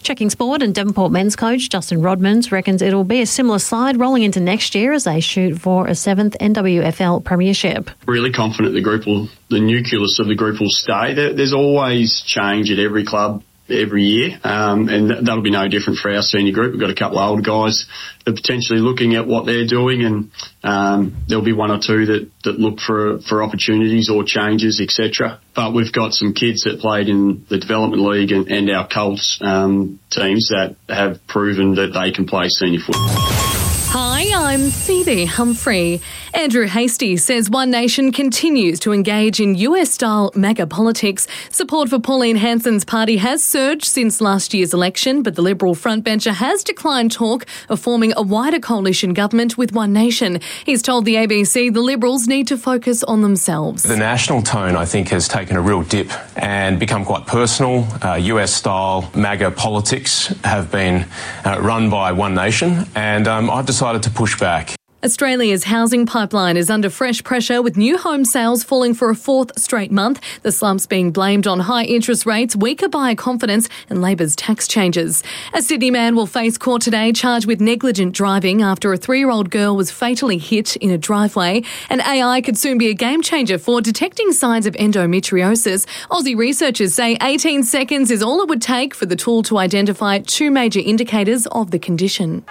Checking sport, and Devonport men's coach Justin Rodmans reckons it'll be a similar side rolling into next year as they shoot for a 7th NWFL premiership. Really confident the nucleus of the group will stay. There's always change at every club every year, and that'll be no different for our senior group. We've got a couple of older guys that are potentially looking at what they're doing, and there'll be one or two that look for opportunities or changes, etc. But we've got some kids that played in the Development League and our Colts teams that have proven that they can play senior football. Hi, I'm Phoebe Humphrey. Andrew Hastie says One Nation continues to engage in US-style MAGA politics. Support for Pauline Hanson's party has surged since last year's election, but the Liberal frontbencher has declined talk of forming a wider coalition government with One Nation. He's told the ABC the Liberals need to focus on themselves. The national tone, I think, has taken a real dip and become quite personal. US-style MAGA politics have been run by One Nation, and I've decided to push back. Australia's housing pipeline is under fresh pressure with new home sales falling for a fourth straight month. The slump's being blamed on high interest rates, weaker buyer confidence and Labor's tax changes. A Sydney man will face court today charged with negligent driving after a 3-year-old girl was fatally hit in a driveway. And AI could soon be a game changer for detecting signs of endometriosis. Aussie researchers say 18 seconds is all it would take for the tool to identify 2 major indicators of the condition.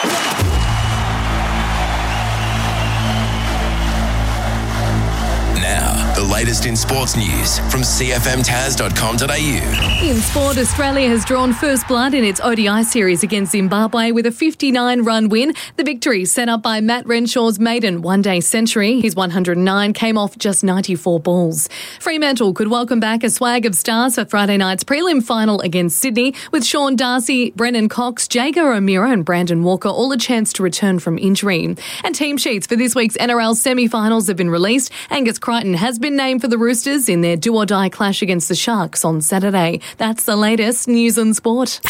The latest in sports news from cfmtaz.com.au. In sport, Australia has drawn first blood in its ODI series against Zimbabwe with a 59-run win. The victory set up by Matt Renshaw's maiden one-day century. His 109 came off just 94 balls. Fremantle could welcome back a swag of stars for Friday night's prelim final against Sydney, with Sean Darcy, Brennan Cox, Jager O'Meara and Brandon Walker all a chance to return from injury. And team sheets for this week's NRL semi-finals have been released. Angus Crichton has been named for the Roosters in their do-or-die clash against the Sharks on Saturday. That's the latest news and sport.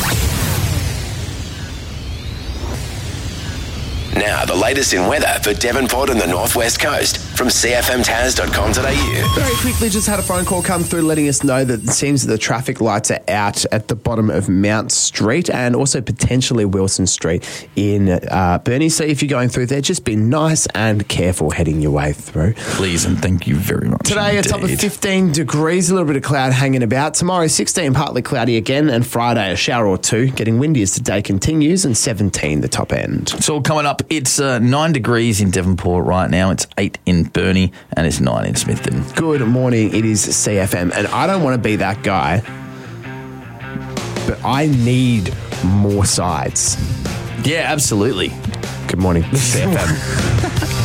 Now, the latest in weather for Devonport and the Northwest Coast from cfmtaz.com.au. Very quickly, just had a phone call come through letting us know that it seems that the traffic lights are out at the bottom of Mount Street and also potentially Wilson Street in Burnie. So if you're going through there, just be nice and careful heading your way through. Please and thank you very much. Today, a top of 15 degrees, a little bit of cloud hanging about. Tomorrow, 16, partly cloudy again, and Friday, a shower or two, getting windy as the day continues, and 17 the top end. It's all coming up. It's 9 degrees in Devonport right now. It's 8 in Burnie and it's 9 in Smithton. Good morning. It is CFM, and I don't want to be that guy, but I need more sides. Yeah, absolutely. Good morning, CFM.